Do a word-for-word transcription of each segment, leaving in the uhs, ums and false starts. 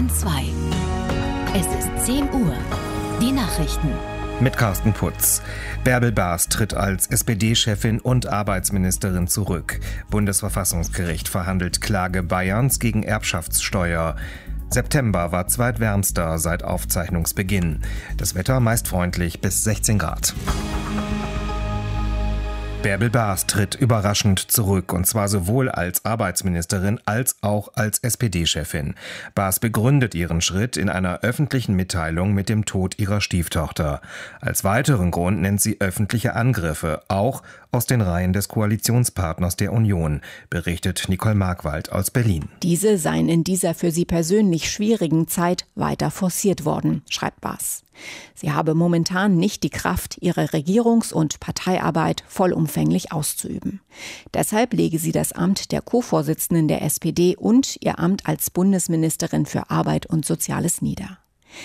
Bayern zwei. Es ist zehn Uhr. Die Nachrichten. Mit Carsten Putz. Bärbel Baas tritt als S P D-Chefin und Arbeitsministerin zurück. Bundesverfassungsgericht verhandelt Klage Bayerns gegen Erbschaftssteuer. September war zweitwärmster seit Aufzeichnungsbeginn. Das Wetter meist freundlich bis sechzehn Grad. Bärbel Baas tritt überraschend zurück, und zwar sowohl als Arbeitsministerin als auch als S P D-Chefin. Baas begründet ihren Schritt in einer öffentlichen Mitteilung mit dem Tod ihrer Stieftochter. Als weiteren Grund nennt sie öffentliche Angriffe, auch aus den Reihen des Koalitionspartners der Union, berichtet Nicole Markwald aus Berlin. Diese seien in dieser für sie persönlich schwierigen Zeit weiter forciert worden, schreibt Baas. Sie habe momentan nicht die Kraft, ihre Regierungs- und Parteiarbeit vollumfänglich auszuüben. Deshalb lege sie das Amt der Co-Vorsitzenden der S P D und ihr Amt als Bundesministerin für Arbeit und Soziales nieder.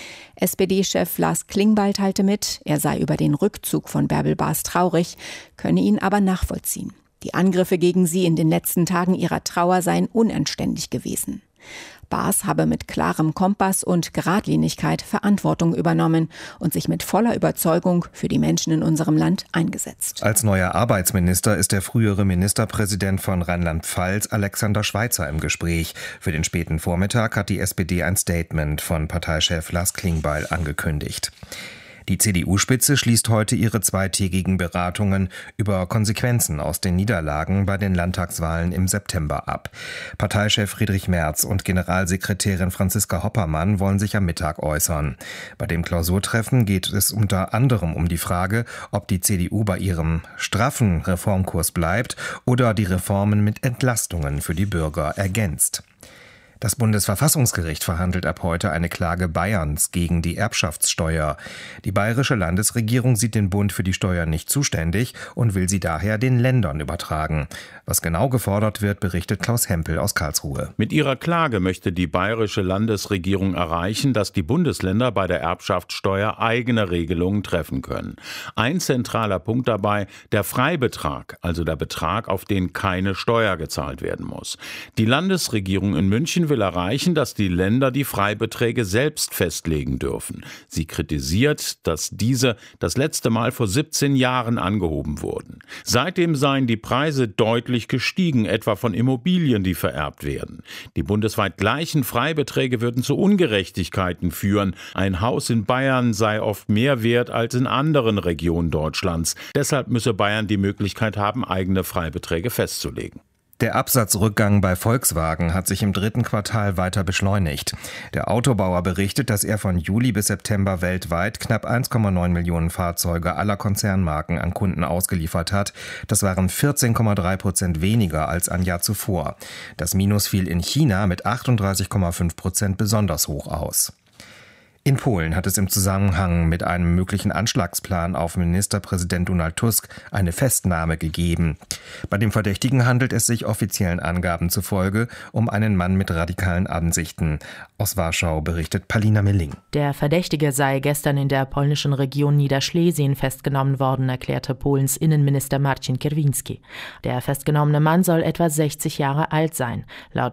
S P D-Chef Lars Klingbeil teilte mit, er sei über den Rückzug von Bärbel Baas traurig, könne ihn aber nachvollziehen. Die Angriffe gegen sie in den letzten Tagen ihrer Trauer seien unanständig gewesen. Baas habe mit klarem Kompass und Geradlinigkeit Verantwortung übernommen und sich mit voller Überzeugung für die Menschen in unserem Land eingesetzt. Als neuer Arbeitsminister ist der frühere Ministerpräsident von Rheinland-Pfalz, Alexander Schweitzer, im Gespräch. Für den späten Vormittag hat die S P D ein Statement von Parteichef Lars Klingbeil angekündigt. Die C D U-Spitze schließt heute ihre zweitägigen Beratungen über Konsequenzen aus den Niederlagen bei den Landtagswahlen im September ab. Parteichef Friedrich Merz und Generalsekretärin Franziska Hoppermann wollen sich am Mittag äußern. Bei dem Klausurtreffen geht es unter anderem um die Frage, ob die C D U bei ihrem straffen Reformkurs bleibt oder die Reformen mit Entlastungen für die Bürger ergänzt. Das Bundesverfassungsgericht verhandelt ab heute eine Klage Bayerns gegen die Erbschaftssteuer. Die bayerische Landesregierung sieht den Bund für die Steuer nicht zuständig und will sie daher den Ländern übertragen. Was genau gefordert wird, berichtet Klaus Hempel aus Karlsruhe. Mit ihrer Klage möchte die bayerische Landesregierung erreichen, dass die Bundesländer bei der Erbschaftssteuer eigene Regelungen treffen können. Ein zentraler Punkt dabei: der Freibetrag, also der Betrag, auf den keine Steuer gezahlt werden muss. Die Landesregierung in München will erreichen, dass die Länder die Freibeträge selbst festlegen dürfen. Sie kritisiert, dass diese das letzte Mal vor siebzehn Jahren angehoben wurden. Seitdem seien die Preise deutlich gestiegen, etwa von Immobilien, die vererbt werden. Die bundesweit gleichen Freibeträge würden zu Ungerechtigkeiten führen. Ein Haus in Bayern sei oft mehr wert als in anderen Regionen Deutschlands. Deshalb müsse Bayern die Möglichkeit haben, eigene Freibeträge festzulegen. Der Absatzrückgang bei Volkswagen hat sich im dritten Quartal weiter beschleunigt. Der Autobauer berichtet, dass er von Juli bis September weltweit knapp eins Komma neun Millionen Fahrzeuge aller Konzernmarken an Kunden ausgeliefert hat. Das waren vierzehn Komma drei Prozent weniger als ein Jahr zuvor. Das Minus fiel in China mit achtunddreißig Komma fünf Prozent besonders hoch aus. In Polen hat es im Zusammenhang mit einem möglichen Anschlagsplan auf Ministerpräsident Donald Tusk eine Festnahme gegeben. Bei dem Verdächtigen handelt es sich offiziellen Angaben zufolge um einen Mann mit radikalen Ansichten. Aus Warschau berichtet Palina Milling. Der Verdächtige sei gestern in der polnischen Region Niederschlesien festgenommen worden, erklärte Polens Innenminister Marcin Kierwiński. Der festgenommene Mann soll etwa sechzig Jahre alt sein. Laut